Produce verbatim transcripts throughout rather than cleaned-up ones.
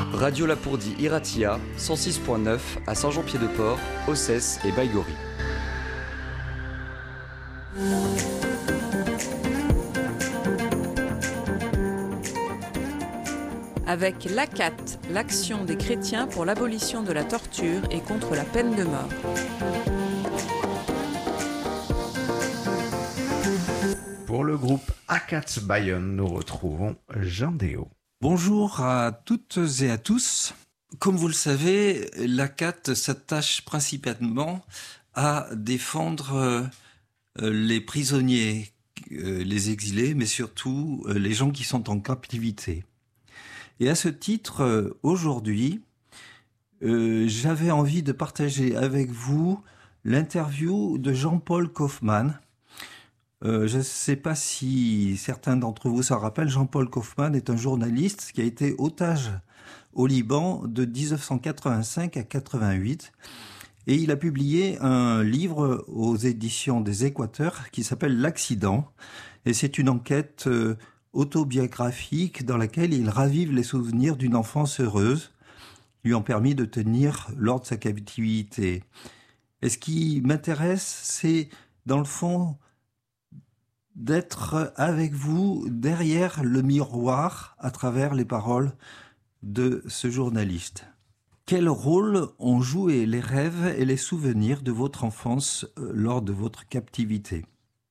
Radio Lapourdie Iratia, cent six point neuf à Saint-Jean-Pied-de-Port, Ossès et Baïgorry. Avec l'A C A T, l'Action des chrétiens pour l'abolition de la torture et contre la peine de mort. Pour le groupe A C A T Bayonne, nous retrouvons Jean Déo. Bonjour à toutes et à tous. Comme vous le savez, l'A C A T s'attache principalement à défendre les prisonniers, les exilés, mais surtout les gens qui sont en captivité. Et à ce titre, aujourd'hui, euh, j'avais envie de partager avec vous l'interview de Jean-Paul Kaufmann. Euh, je ne sais pas si certains d'entre vous s'en rappellent, Jean-Paul Kaufmann est un journaliste qui a été otage au Liban de dix-neuf cent quatre-vingt-cinq à quatre-vingt-huit. Et il a publié un livre aux éditions des Équateurs qui s'appelle L'Accident. Et c'est une enquête euh, autobiographique dans laquelle il ravive les souvenirs d'une enfance heureuse, lui ont permis de tenir lors de sa captivité. Et ce qui m'intéresse, c'est dans le fond d'être avec vous derrière le miroir à travers les paroles de ce journaliste. Quel rôle ont joué les rêves et les souvenirs de votre enfance lors de votre captivité ?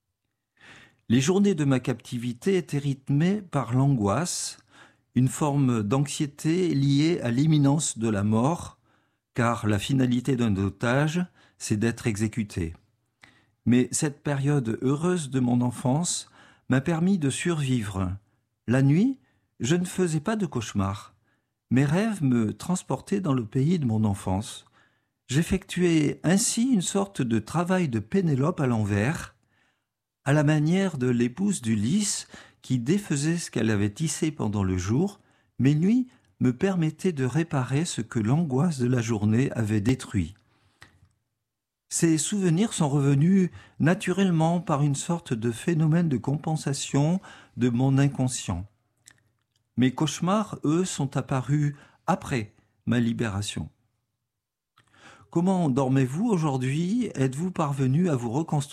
Les journées de ma captivité étaient rythmées par l'angoisse, une forme d'anxiété liée à l'imminence de la mort, car la finalité d'un otage, c'est d'être exécuté. Mais cette période heureuse de mon enfance m'a permis de survivre. La nuit, je ne faisais pas de cauchemars. Mes rêves me transportaient dans le pays de mon enfance. J'effectuais ainsi une sorte de travail de Pénélope à l'envers, à la manière de l'épouse d'Ulysse qui défaisait ce qu'elle avait tissé pendant le jour, mes nuits me permettaient de réparer ce que l'angoisse de la journée avait détruit. Ces souvenirs sont revenus naturellement par une sorte de phénomène de compensation de mon inconscient. Mes cauchemars, eux, sont apparus après ma libération. Comment dormez-vous aujourd'hui ? Êtes-vous parvenu à vous reconstruire ?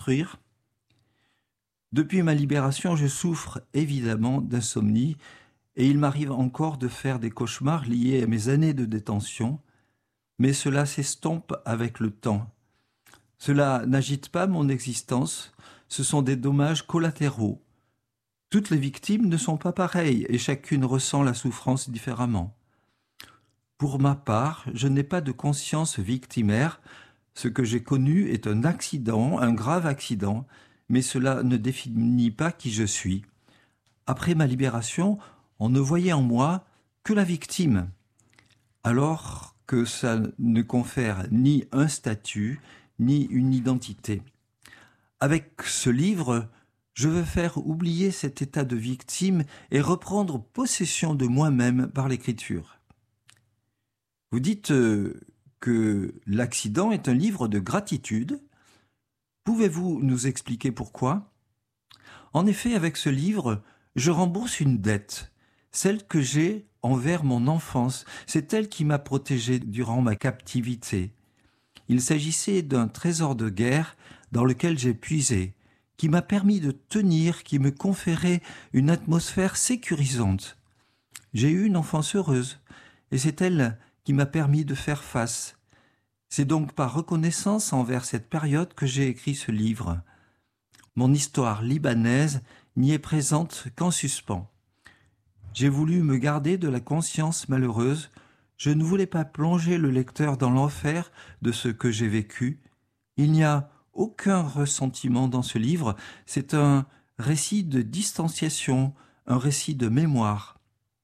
Depuis ma libération, je souffre évidemment d'insomnie et il m'arrive encore de faire des cauchemars liés à mes années de détention, mais cela s'estompe avec le temps. Cela n'agite pas mon existence, ce sont des dommages collatéraux. Toutes les victimes ne sont pas pareilles et chacune ressent la souffrance différemment. Pour ma part, je n'ai pas de conscience victimaire. Ce que j'ai connu est un accident, un grave accident, mais cela ne définit pas qui je suis. Après ma libération, on ne voyait en moi que la victime, alors que ça ne confère ni un statut, ni une identité. Avec ce livre, je veux faire oublier cet état de victime et reprendre possession de moi-même par l'écriture. Vous dites euh, que L'Accident est un livre de gratitude. Pouvez-vous nous expliquer pourquoi ? En effet, avec ce livre, je rembourse une dette, celle que j'ai envers mon enfance. C'est elle qui m'a protégé durant ma captivité. Il s'agissait d'un trésor de guerre dans lequel j'ai puisé, qui m'a permis de tenir, qui me conférait une atmosphère sécurisante. J'ai eu une enfance heureuse, et c'est elle qui m'a permis de faire face. C'est donc par reconnaissance envers cette période que j'ai écrit ce livre. Mon histoire libanaise n'y est présente qu'en suspens. J'ai voulu me garder de la conscience malheureuse. Je ne voulais pas plonger le lecteur dans l'enfer de ce que j'ai vécu. Il n'y a aucun ressentiment dans ce livre. C'est un récit de distanciation, un récit de mémoire.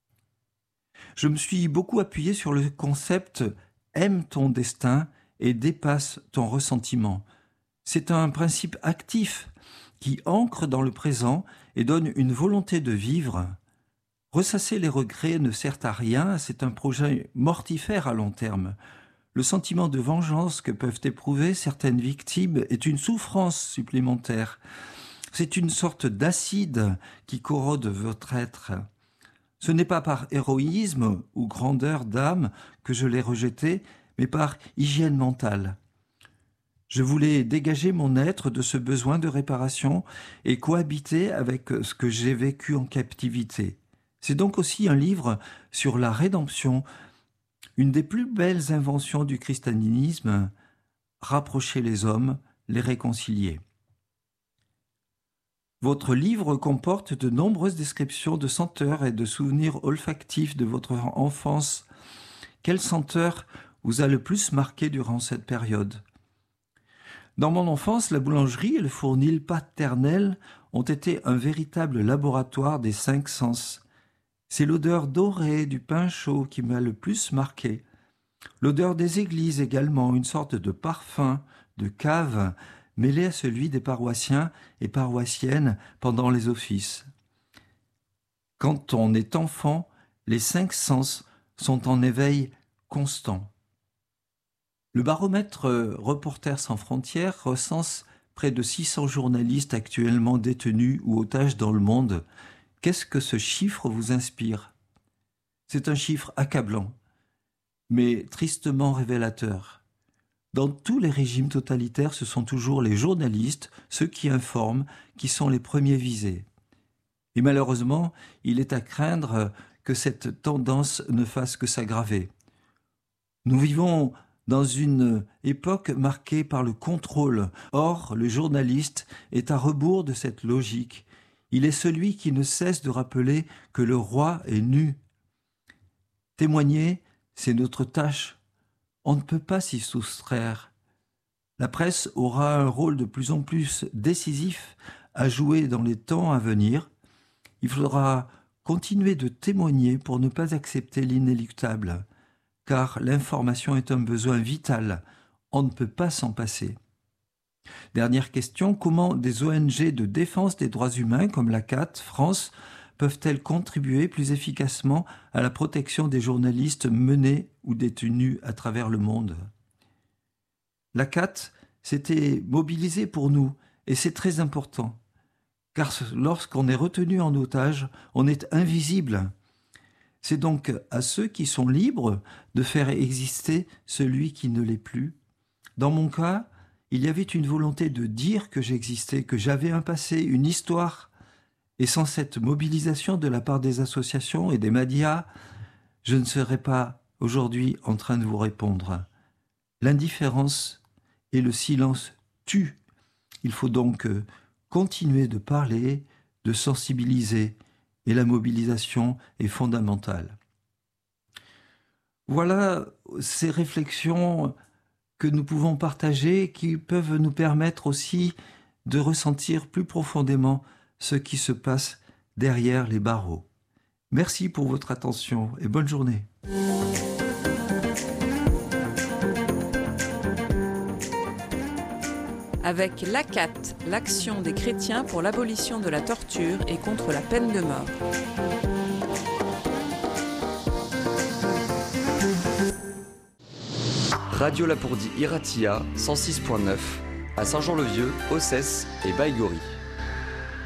Je me suis beaucoup appuyé sur le concept « aime ton destin » et dépasse ton ressentiment. C'est un principe actif qui ancre dans le présent et donne une volonté de vivre. Ressasser les regrets ne sert à rien, c'est un projet mortifère à long terme. Le sentiment de vengeance que peuvent éprouver certaines victimes est une souffrance supplémentaire. C'est une sorte d'acide qui corrode votre être. Ce n'est pas par héroïsme ou grandeur d'âme que je l'ai rejeté, mais par hygiène mentale. Je voulais dégager mon être de ce besoin de réparation et cohabiter avec ce que j'ai vécu en captivité. C'est donc aussi un livre sur la rédemption, une des plus belles inventions du christianisme, rapprocher les hommes, les réconcilier. Votre livre comporte de nombreuses descriptions de senteurs et de souvenirs olfactifs de votre enfance. Quelle senteur vous a le plus marqué durant cette période ? Dans mon enfance, la boulangerie et le fournil paternel ont été un véritable laboratoire des cinq sens. C'est l'odeur dorée du pain chaud qui m'a le plus marqué. L'odeur des églises également, une sorte de parfum, de cave, mêlé à celui des paroissiens et paroissiennes pendant les offices. Quand on est enfant, les cinq sens sont en éveil constant. Le baromètre Reporters sans frontières recense près de six cents journalistes actuellement détenus ou otages dans le monde. Qu'est-ce que ce chiffre vous inspire ? C'est un chiffre accablant, mais tristement révélateur. Dans tous les régimes totalitaires, ce sont toujours les journalistes, ceux qui informent, qui sont les premiers visés. Et malheureusement, il est à craindre que cette tendance ne fasse que s'aggraver. Nous vivons dans une époque marquée par le contrôle. Or, le journaliste est à rebours de cette logique. Il est celui qui ne cesse de rappeler que le roi est nu. Témoigner, c'est notre tâche. On ne peut pas s'y soustraire. La presse aura un rôle de plus en plus décisif à jouer dans les temps à venir. Il faudra continuer de témoigner pour ne pas accepter l'inéluctable, car l'information est un besoin vital. On ne peut pas s'en passer. Dernière question, comment des O N G de défense des droits humains comme l'A C A T France peuvent-elles contribuer plus efficacement à la protection des journalistes menés ou détenus à travers le monde ? L'A C A T s'était mobilisée pour nous, et c'est très important, car lorsqu'on est retenu en otage, on est invisible. C'est donc à ceux qui sont libres de faire exister celui qui ne l'est plus. Dans mon cas, il y avait une volonté de dire que j'existais, que j'avais un passé, une histoire. Et sans cette mobilisation de la part des associations et des médias, je ne serais pas aujourd'hui en train de vous répondre. L'indifférence et le silence tuent. Il faut donc continuer de parler, de sensibiliser, et la mobilisation est fondamentale. Voilà ces réflexions que nous pouvons partager, qui peuvent nous permettre aussi de ressentir plus profondément ce qui se passe derrière les barreaux. Merci pour votre attention et bonne journée. Avec l'A C A T, l'action des chrétiens pour l'abolition de la torture et contre la peine de mort. Radio Lapourdie Iratia cent six point neuf à Saint-Jean-le-Vieux, Ossès et Baïgori.